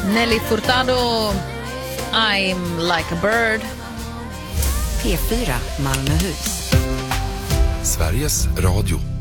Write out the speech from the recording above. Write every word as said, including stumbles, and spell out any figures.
Nelly Furtado, I'm like a bird. P fyra Malmöhus. Sveriges Radio.